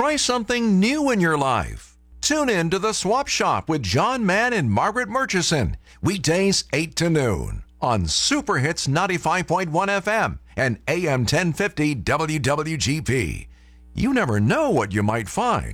Try something new in your life. Tune in to The Swap Shop with John Mann and Margaret Murchison, weekdays 8 to noon on Super Hits 95.1 FM and AM 1050 WWGP. You never know what you might find.